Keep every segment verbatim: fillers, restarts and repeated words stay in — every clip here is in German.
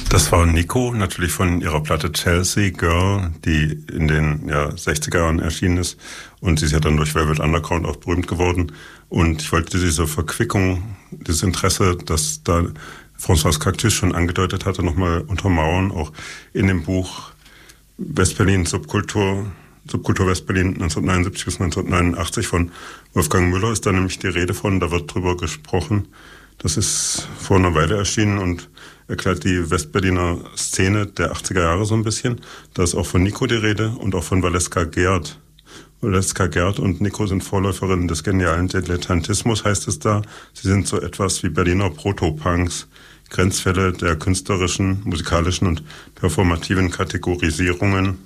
Das war Nico, natürlich von ihrer Platte Chelsea Girl, die in den ja, sechziger Jahren erschienen ist. Und sie ist ja dann durch Velvet Underground auch berühmt geworden. Und ich wollte diese Verquickung, dieses Interesse, das da Françoise Cactus schon angedeutet hatte, nochmal untermauern, auch in dem Buch Westberlin Subkultur, Subkultur Westberlin neunzehnhundertneunundsiebzig bis neunzehnhundertneunundachtzig von Wolfgang Müller ist da nämlich die Rede von, da wird drüber gesprochen. Das ist vor einer Weile erschienen und erklärt die Westberliner Szene der achtziger Jahre so ein bisschen. Da ist auch von Nico die Rede und auch von Valeska Gerd. Valeska Gerd und Nico sind Vorläuferinnen des genialen Dilettantismus, heißt es da. Sie sind so etwas wie Berliner Proto-Punks, Grenzfälle der künstlerischen, musikalischen und performativen Kategorisierungen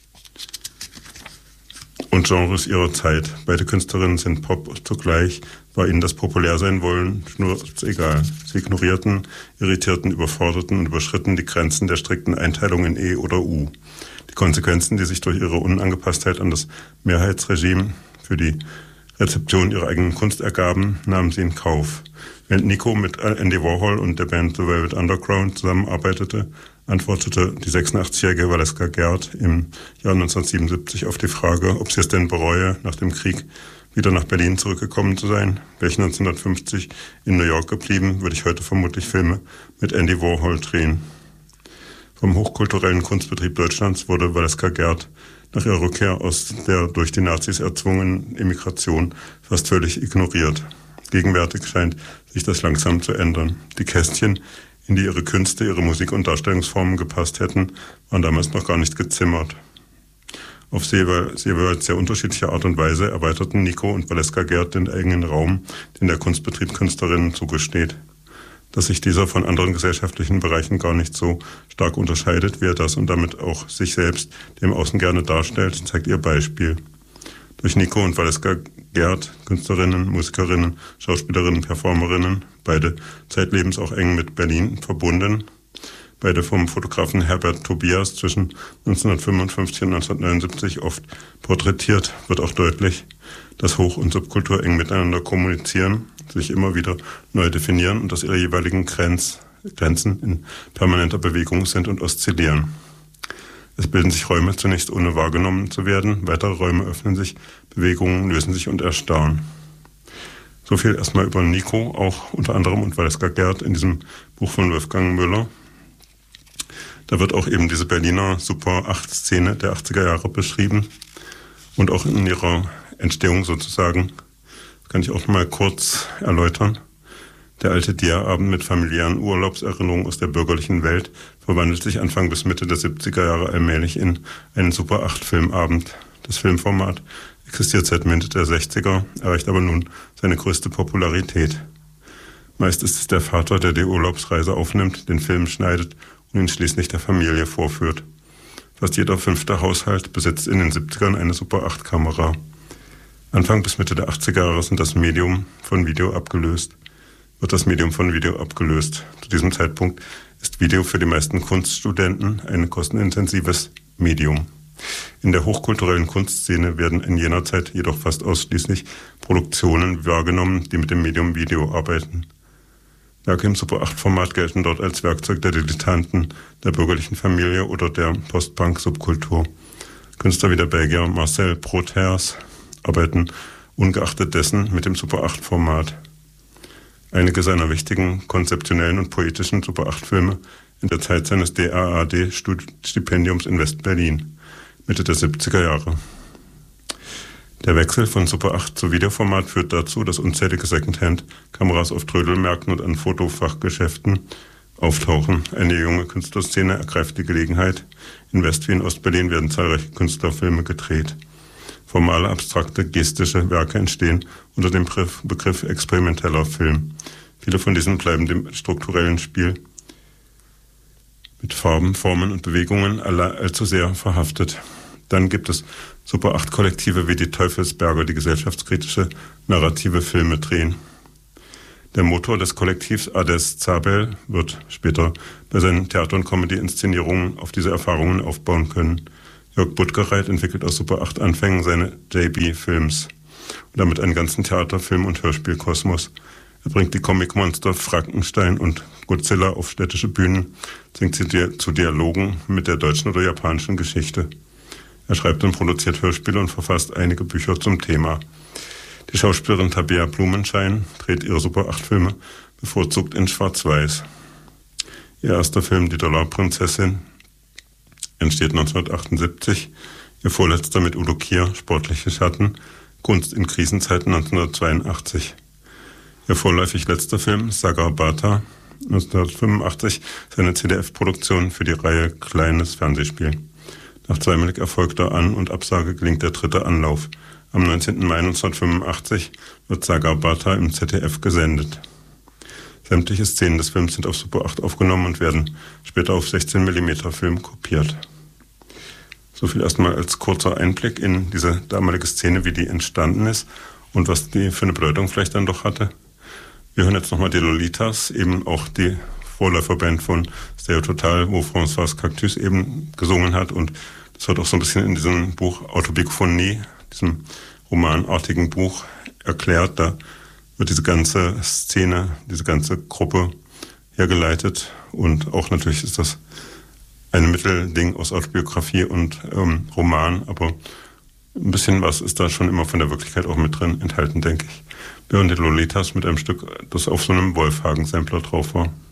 und Genres ihrer Zeit. Beide Künstlerinnen sind Pop zugleich, war ihnen das Populärsein wollen nur egal. Sie ignorierten, irritierten, überforderten und überschritten die Grenzen der strikten Einteilung in E oder U. Die Konsequenzen, die sich durch ihre Unangepasstheit an das Mehrheitsregime für die Rezeption ihrer eigenen Kunst ergaben, nahmen sie in Kauf. Während Nico mit Andy Warhol und der Band The Velvet Underground zusammenarbeitete, antwortete die sechsundachtzig-jährige Valeska Gerd im Jahr neunzehnhundertsiebenundsiebzig auf die Frage, ob sie es denn bereue, nach dem Krieg wieder nach Berlin zurückgekommen zu sein. Wäre ich neunzehnhundertfünfzig in New York geblieben, würde ich heute vermutlich Filme mit Andy Warhol drehen. Vom hochkulturellen Kunstbetrieb Deutschlands wurde Valeska Gerd nach ihrer Rückkehr aus der durch die Nazis erzwungenen Emigration fast völlig ignoriert. Gegenwärtig scheint sich das langsam zu ändern. Die Kästchen, in die ihre Künste, ihre Musik und Darstellungsformen gepasst hätten, waren damals noch gar nicht gezimmert. Auf sehr, sehr, sehr unterschiedliche Art und Weise erweiterten Nico und Valeska Gerd den eigenen Raum, den der Kunstbetrieb Künstlerinnen zugesteht. Dass sich dieser von anderen gesellschaftlichen Bereichen gar nicht so stark unterscheidet, wie er das und damit auch sich selbst dem Außen gerne darstellt, zeigt ihr Beispiel. Durch Nico und Valeska Gerd, Künstlerinnen, Musikerinnen, Schauspielerinnen, Performerinnen, beide zeitlebens auch eng mit Berlin verbunden, beide vom Fotografen Herbert Tobias zwischen neunzehnhundertfünfundfünfzig und neunzehnhundertneunundsiebzig oft porträtiert, wird auch deutlich, dass Hoch- und Subkultur eng miteinander kommunizieren, sich immer wieder neu definieren und dass ihre jeweiligen Grenz, Grenzen in permanenter Bewegung sind und oszillieren. Es bilden sich Räume zunächst ohne wahrgenommen zu werden, weitere Räume öffnen sich, Bewegungen lösen sich und erstarren. So viel erstmal über Nico, auch unter anderem und Valeska Gerd in diesem Buch von Wolfgang Müller. Da wird auch eben diese Berliner Super acht Szene der achtziger Jahre beschrieben und auch in ihrer Entstehung sozusagen. Das kann ich auch mal kurz erläutern. Der alte Dia-Abend mit familiären Urlaubserinnerungen aus der bürgerlichen Welt verwandelt sich Anfang bis Mitte der siebziger Jahre allmählich in einen Super acht Filmabend. Das Filmformat existiert seit Mitte der sechziger, erreicht aber nun seine größte Popularität. Meist ist es der Vater, der die Urlaubsreise aufnimmt, den Film schneidet und ihn schließlich der Familie vorführt. Fast jeder fünfte Haushalt besitzt in den siebzigern eine Super acht Kamera. Anfang bis Mitte der achtziger Jahre sind das Medium von Video abgelöst. wird das Medium von Video abgelöst. Zu diesem Zeitpunkt ist Video für die meisten Kunststudenten ein kostenintensives Medium. In der hochkulturellen Kunstszene werden in jener Zeit jedoch fast ausschließlich Produktionen wahrgenommen, die mit dem Medium Video arbeiten. Werke im Super acht Format gelten dort als Werkzeug der Dilettanten, der bürgerlichen Familie oder der Post-Punk-Subkultur. Künstler wie der Belgier Marcel Prothers arbeiten ungeachtet dessen mit dem Super acht Format. Einige seiner wichtigen konzeptionellen und poetischen Super acht Filme in der Zeit seines D A A D-Stipendiums in West-Berlin, Mitte der siebziger Jahre. Der Wechsel von Super acht zu Videoformat führt dazu, dass unzählige Secondhand-Kameras auf Trödelmärkten und an Fotofachgeschäften auftauchen. Eine junge Künstlerszene ergreift die Gelegenheit. In West- wie in Ost-Berlin werden zahlreiche Künstlerfilme gedreht. Formale, abstrakte, gestische Werke entstehen unter dem Begriff experimenteller Film. Viele von diesen bleiben dem strukturellen Spiel mit Farben, Formen und Bewegungen allzu sehr verhaftet. Dann gibt es Super acht Kollektive wie die Teufelsberger, die gesellschaftskritische, narrative Filme drehen. Der Motor des Kollektivs Ades Zabel wird später bei seinen Theater- und Comedy-Inszenierungen auf diese Erfahrungen aufbauen können. Jörg Buttgereit entwickelt aus Super acht Anfängen seine J B Films und damit einen ganzen Theater-, Film- und Hörspielkosmos. Er bringt die Comicmonster Frankenstein und Godzilla auf städtische Bühnen, zwingt sie zu Dialogen mit der deutschen oder japanischen Geschichte. Er schreibt und produziert Hörspiele und verfasst einige Bücher zum Thema. Die Schauspielerin Tabea Blumenschein dreht ihre Super acht Filme bevorzugt in Schwarz-Weiß. Ihr erster Film, Die Dollarprinzessin, entsteht neunzehnhundertachtundsiebzig. Ihr vorletzter mit Udo Kier, Sportliche Schatten, Kunst in Krisenzeiten neunzehnhundertzweiundachtzig. Ihr vorläufig letzter Film, Saga Bata, neunzehnhundertfünfundachtzig, ist eine C D F-Produktion für die Reihe Kleines Fernsehspiel. Nach zweimalig erfolgter An- und Absage gelingt der dritte Anlauf. Am neunzehnten Mai neunzehnhundertfünfundachtzig wird Saga Bata im Z D F gesendet. Sämtliche Szenen des Films sind auf Super acht aufgenommen und werden später auf sechzehn Millimeter Film kopiert. So viel erstmal als kurzer Einblick in diese damalige Szene, wie die entstanden ist und was die für eine Bedeutung vielleicht dann doch hatte. Wir hören jetzt nochmal die Lolitas, eben auch die Vorläuferband von Stereo Total, wo François Cactus eben gesungen hat, und das wird auch so ein bisschen in diesem Buch Autobiographie, diesem romanartigen Buch erklärt. Da wird diese ganze Szene, diese ganze Gruppe hergeleitet, und auch natürlich ist das ein Mittelding aus Autobiografie und ähm, Roman, aber ein bisschen was ist da schon immer von der Wirklichkeit auch mit drin enthalten, denke ich. Wir hören die Lolitas mit einem Stück, das auf so einem Wolfhagen-Sampler drauf war.